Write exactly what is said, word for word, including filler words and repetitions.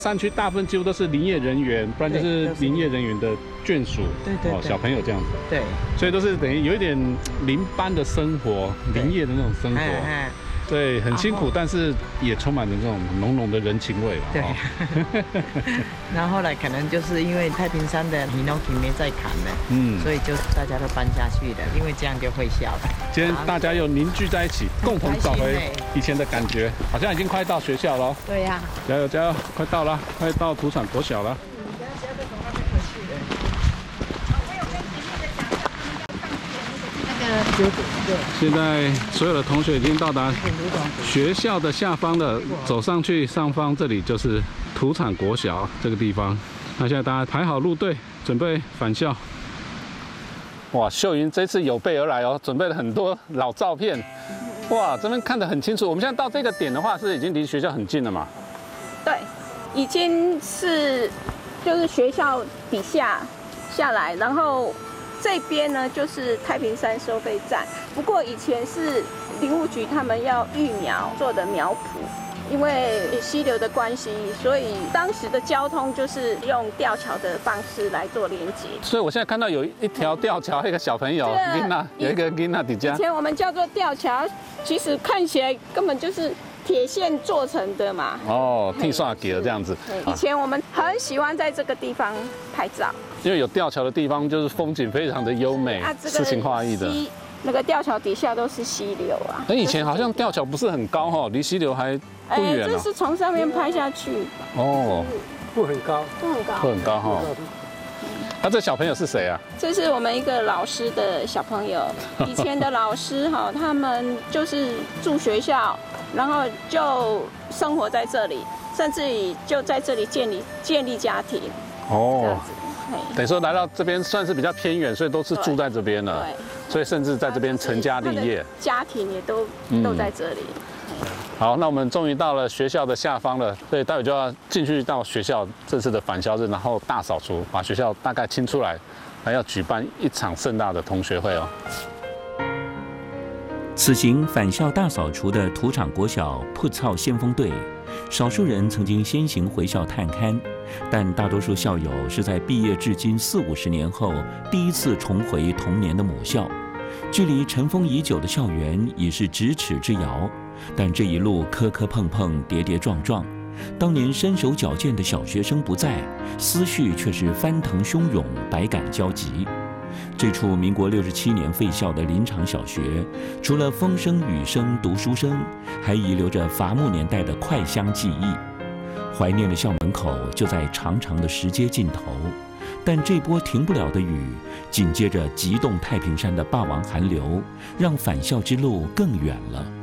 山区大部分几乎都是林业人员，不然就是林业人员的眷属， 对对哦，小朋友这样子。 对， 所以都是等于有一点林班的生活，林业的那种生活。对，很辛苦，但是也充满着这种浓浓的人情味了。 对。然后后来可能就是因为太平山的米农田没再砍了，嗯，所以就大家都搬下去了，因为这样就会笑了。 今天大家又凝聚在一起，共同找回以前的感觉，好像已经快到学校了。 对呀、啊， 加油加油，快到了，快到土产国小了。现在所有的同学已经到达学校的下方了，走上去上方这里就是土产国小这个地方。那现在大家排好路队，准备返校。哇，秀云这次有备而来哦，准备了很多老照片。哇，这边看得很清楚。我们现在到这个点的话，是已经离学校很近了嘛？ 对，已经是就是学校底下下来，然后。这边呢就是太平山收费站，不过以前是林务局他们要育苗做的苗圃，因为溪流的关系，所以当时的交通就是用吊桥的方式来做连接。 所以我现在看到有一条吊桥，一个小朋友 Gina 有一个 Gina 底下。 以前我们叫做吊桥，其实看起来根本就是铁线做成的嘛。 哦，替刷给了这样子。 以前我们很喜欢在这个地方拍照。因为有吊桥的地方，就是风景非常的优美，啊这个、诗情画意的。 那个吊桥底下都是溪流啊。 那以前好像吊桥不是很高哈，离溪流还不远、啊。 这是从上面拍下去。 哦， 不很高， 不很高， 不很高哈。那、啊、这小朋友是谁啊？ 这是我们一个老师的小朋友，以前的老师哈，他们就是住学校，然后就生活在这里，甚至于就在这里建立建立家庭。哦。这样子。 等于说来到这边算是比较偏远，所以都是住在这边了，所以甚至在这边成家立业， 家庭也都、嗯、都在这里。 好，那我们终于到了学校的下方了，所以待会就要进去到学校这次的返校日，然后大扫除，把学校大概清出来，还要举办一场盛大的同学会哦。 此行返校大扫除的土场国小铺草先锋队，少数人曾经先行回校探勘，但大多数校友是在毕业至今四五十年后第一次重回童年的母校，距离尘封已久的校园已是咫尺之遥。但这一路磕磕碰碰，跌跌撞撞，当年身手矫健的小学生不在，思绪却是翻腾汹涌，百感交集。这处民国六十七年废校的林场小学，除了风声雨声读书声，还遗留着伐木年代的快乡记忆。怀念的校门口就在长长的石阶尽头，但这波停不了的雨，紧接着急动太平山的霸王寒流，让返校之路更远了。